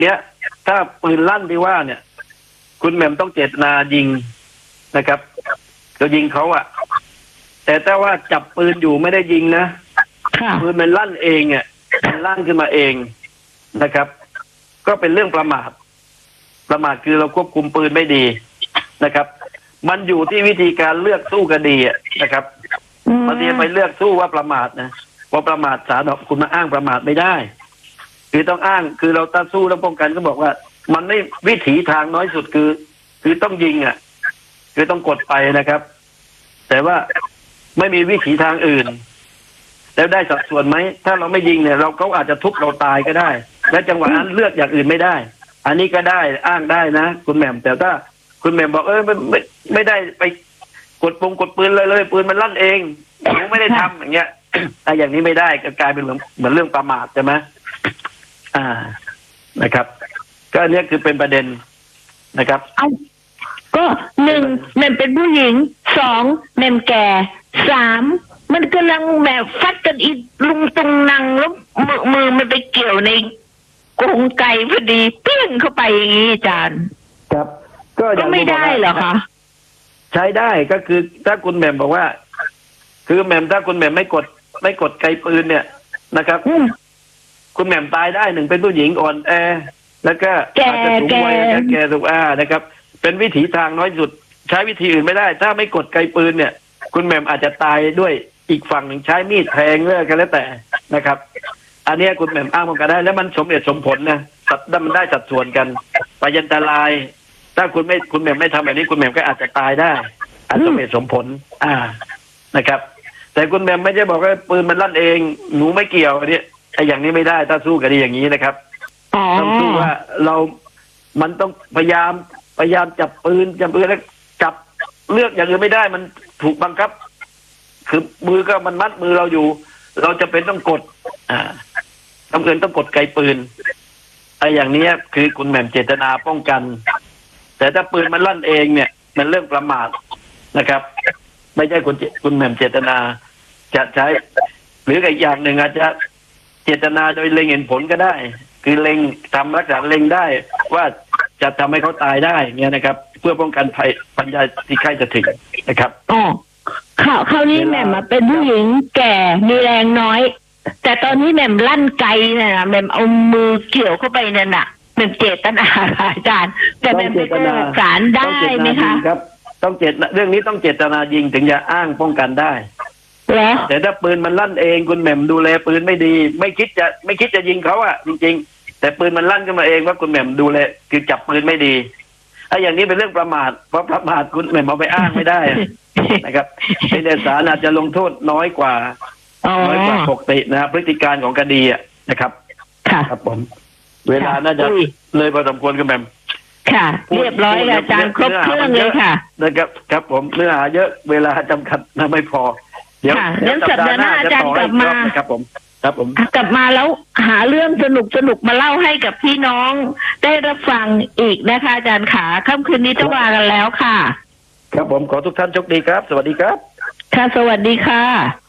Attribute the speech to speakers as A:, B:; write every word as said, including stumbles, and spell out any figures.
A: เนี้ยถ้าปืนลั่นที่ว่าเนี่ยคุณแหม่มต้องเจตนายิงนะครับก็ยิงเขาอะแต่ถ้าว่าจับปืนอยู่ไม่ได้ยิงนะปืนมันลั่นเองอ่ะมันลั่นขึ้นมาเองนะครับก็เป็นเรื่องประมาทประมาทคือเราควบคุมปืนไม่ดีนะครับมันอยู่ที่วิธีการเลือกสู้คดีอ่ะนะครับบางทีไปเลือกสู้ว่าประมาทนะพอประมาทศาลบอกคุณมาอ้างประมาทไม่ได้คือต้องอ้างคือเราต่อสู้แล้วป้องกันก็บอกว่ามันไม่วิถีทางน้อยสุดคือคือต้องยิงอ่ะคือต้องกดไปนะครับแต่ว่าไม่มีวิถีทางอื่นแล้วได้สัดส่วนไหมถ้าเราไม่ยิงเนี่ยเราเขาอาจจะทุบเราตายก็ได้และจังหวะนั้นเลือกอย่างอื่นไม่ได้อันนี้ก็ได้อ้างได้นะคุณแหม่มแต่ถ้าคุณแหม่มบอกเออไม่ไม่ไม่ได้ไปกดปุ่มกดปืนเลยเลยปืนมันลั่นเองหนูไม่ได้ทำอย่างเงี้ยไอ้อย่างนี้ไม่ได้ก็กลายเป็นเหมือนเหมือนเรื่องประมาทใช่ไหมอ่านะครับก็อันนี้คือเป็นประเด็นนะครับ
B: ก็หนึ่งแม่เป็นผู้หญิงสองแม่แก่สามมันกำลังแบบฟัดกันอีลุงตรงนังแล้วมือมือมันไปเกี่ยวในกรงไก่พอดีเปี้ยงเข้าไปอย่างนี้อาจารย์
A: ครับก็
B: ไม่ได้เหรอคะ
A: ใช้ได้ก็คือถ้าคุณแหม่มบอกว่าคือแหม่มถ้าคุณแหม่มไม่กดไม่กดไกปืนเนี่ยนะครับคุณแหม่มตายได้หนึ่งเป็นผู้หญิงอ่อนแอแล้วก็อาจจะสูงวัยแก่สูงอานะครับเป็นวิถีทางน้อยสุดใช้วิธีอื่นไม่ได้ถ้าไม่กดไกปืนเนี่ยคุณแหม่มอาจจะตายด้วยอีกฝั่งหนึ่งใช้มีดแทงเลิกกันแล้วแต่นะครับอันนี้คุณแหม่มอ้างมันก็ได้แล้วมันสมเหตุสมผลนะสัดมันได้สัดส่วนกันไปยันตรายถ้าคุณไม่คุณแหม่มไม่ทำแบบนี้คุณแหม่มก็อาจจะตายได้อาจสมเหตุสมผลอ่านะครับแต่คุณแหม่มไม่ใช่บอกว่าปืนมันลั่นเองหนูไม่เกี่ยวอันนี้ไอ้อย่างนี้ไม่ได้ถ้าสู้คดีอย่างนี้นะครับต้องสู้ว่าเรามันต้องพยายามพยายามจับปืนจับปืนแล้วจับเลือกอย่างอื่นไม่ได้มันถูกบังคับคือมือก็มันมัดมือเราอยู่เราจะเป็นต้องกดอ่าต้องเกินต้องกดไกปืนไอ้อย่างนี้คือคุณแหม่มเจตนาป้องกันแต่ถ้าปืนมันลั่นเองเนี่ยมันเรื่องประมาทนะครับไม่ใช่คุณคุณแหม่มเจตนาจะใช้หรืออีกอย่างหนึ่งอาจจะเจตนาโดยเล็งเห็นผลก็ได้คือเล็งทำลักษณะเล็งได้ว่าจะทำให้เขาตายได้เนี่ยนะครับเพื่อป้องกันภัยปัญญาที่ใกล้จะถึงนะครับ
B: อ๋อข่าวคราวนี้แหม่มมาเป็นผู้หญิงแก่มีแรงน้อยแต่ตอนนี้แหม่มลั่นไกน่ะแหม่มเอามือเกี่ยวเข้าไปนั่นน่ะแหม่มเจตนาอาจารย์แต่แหม่มไปโกหกศาลได้ไหมคะ
A: ครับต้องเจตเรื่องนี้ต้องเจตนายิงถึงจะอ้างป้องกันได้แต่ถ้าปืนมันลั่นเองคุณแหม่มดูแลปืนไม่ดีไม่คิดจะไม่คิดจะยิงเขาอ่ะจริงๆแต่ปืนมันลั่นขึ้นมาเองว่าคุณแหม่มดูแลคือจับปืนไม่ดีไอ้อย่างนี้เป็นเรื่องประมาทเพราะประมาทคุณแหม่มเอาไปอ้างไม่ได้นะครับในศาลอาจจะลงโทษน้อยกว่าน้อยกว่าปกตินะครับพฤติการของคดีอ่ะนะครับครับผมเวลาน่าจะเลยพอสมควรคุณแหม่ม
B: ค่ะเรียบร้อยแล้วอาจารย์ครบเครื่องเลยค่ะ
A: นะครับครับผมเนื้อหาเยอะเวลาจำกัดนะไม่พอ
B: เดี๋ยวเดี๋ยวสัปดาห์หน้าอาจารย์กลับมา
A: ครับผมครับผม
B: กลับมาแล้วหาเรื่องสนุกสนุกมาเล่าให้กับพี่น้องได้รับฟังอีกนะคะอาจารย์ขาค่ำคืนนี้ต้องลากันแล้วค่ะ
A: ครับผมขอทุกท่านโชคดีครับสวัสดีครับ
B: ค่ะสวัสดีค่ะ